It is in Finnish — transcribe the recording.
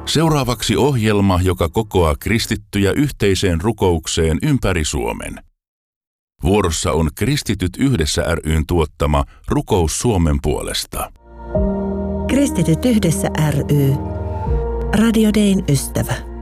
Seuraavaksi ohjelma, joka kokoaa kristittyjä yhteiseen rukoukseen ympäri Suomen. Vuorossa on Kristityt yhdessä ry:n tuottama Rukous Suomen puolesta. Kristityt yhdessä ry. Radio Dayn ystävä.